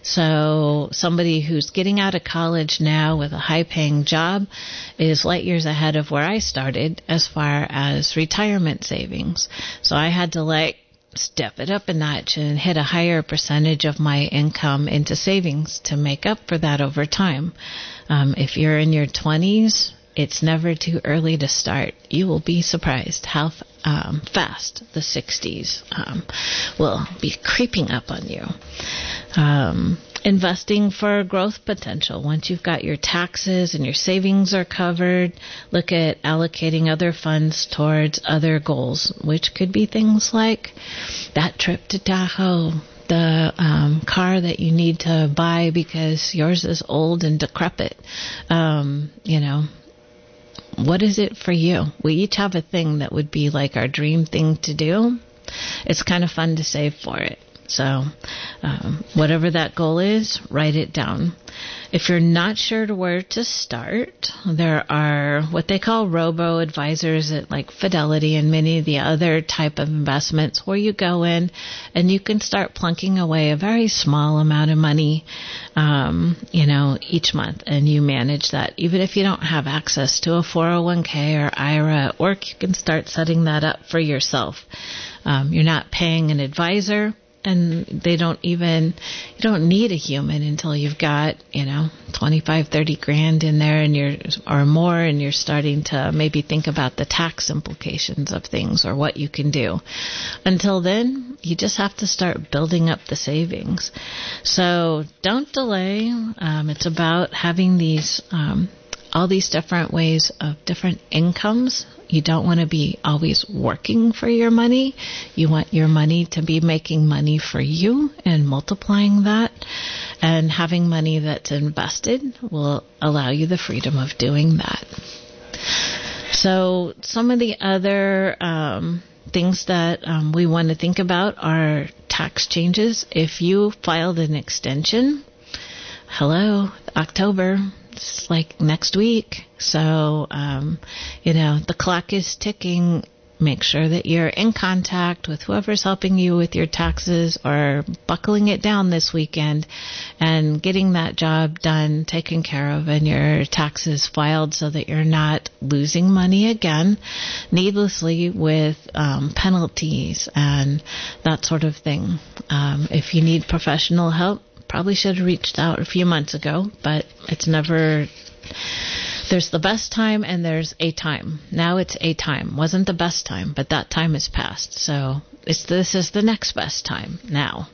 So somebody who's getting out of college now with a high-paying job is light years ahead of where I started as far as retirement savings. So I had to step it up a notch and hit a higher percentage of my income into savings to make up for that over time. If you're in your 20s, it's never too early to start. You will be surprised how fast the 60s will be creeping up on you. Investing for growth potential. Once you've got your taxes and your savings are covered, look at allocating other funds towards other goals, which could be things like that trip to Tahoe, the car that you need to buy because yours is old and decrepit. What is it for you? We each have a thing that would be like our dream thing to do. It's kind of fun to save for it. So whatever that goal is, write it down. If you're not sure where to start, there are what they call robo-advisors at like Fidelity and many of the other type of investments where you go in and you can start plunking away a very small amount of money, each month, and you manage that. Even if you don't have access to a 401k or IRA at work, you can start setting that up for yourself. You're not paying an advisor. And you don't need a human until you've got, 25, 30 grand in there or more, and you're starting to maybe think about the tax implications of things or what you can do. Until then, you just have to start building up the savings. So don't delay. It's about having all these different ways of different incomes. You don't want to be always working for your money. You want your money to be making money for you and multiplying that. And having money that's invested will allow you the freedom of doing that. So some of the other things that we want to think about are tax changes. If you filed an extension, October, it's like next week. So, the clock is ticking. Make sure that you're in contact with whoever's helping you with your taxes or buckling it down this weekend and getting that job done, taken care of, and your taxes filed so that you're not losing money again needlessly with penalties and that sort of thing. If you need professional help, probably should have reached out a few months ago, but it's never... There's the best time and there's a time. Now it's a time. Wasn't the best time, but that time is past. So this is the next best time now.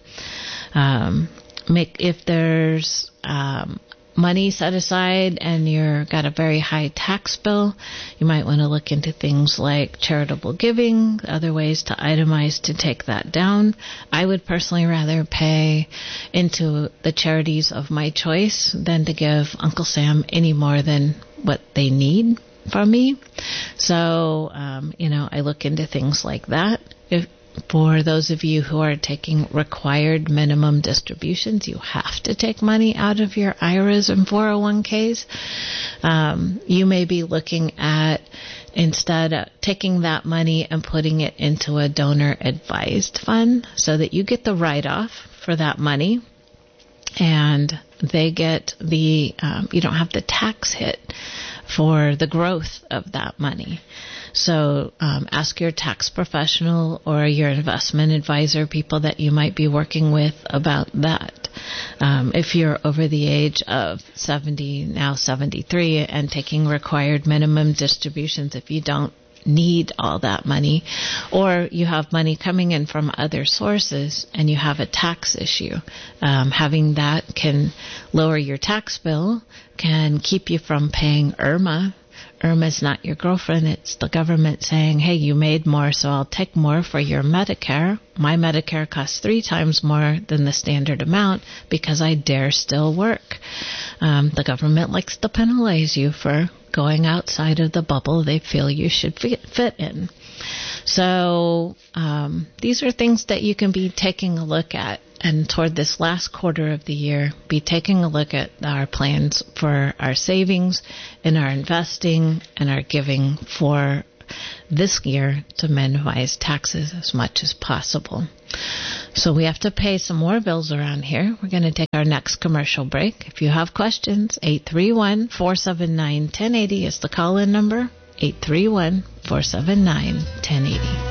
If there's money set aside and you've got a very high tax bill, you might want to look into things like charitable giving, other ways to itemize to take that down. I would personally rather pay into the charities of my choice than to give Uncle Sam any more than what they need from me. So, I look into things like that. For those of you who are taking required minimum distributions, you have to take money out of your IRAs and 401ks. You may be looking at instead taking that money and putting it into a donor-advised fund so that you get the write-off for that money and they get you don't have the tax hit for the growth of that money. So ask your tax professional or your investment advisor, people that you might be working with, about that. If you're over the age of 70, now 73, and taking required minimum distributions, if you don't need all that money, or you have money coming in from other sources and you have a tax issue, having that can lower your tax bill, can keep you from paying IRMA. IRMA's not your girlfriend. It's the government saying, hey, you made more, so I'll take more for your Medicare. My Medicare costs 3 times more than the standard amount because I dare still work. The government likes to penalize you for going outside of the bubble they feel you should fit in. So these are things that you can be taking a look at. And toward this last quarter of the year, be taking a look at our plans for our savings and our investing and our giving for this year to minimize taxes as much as possible. So we have to pay some more bills around here. We're going to take our next commercial break. If you have questions, 831-479-1080 is the call-in number, 831-479-1080.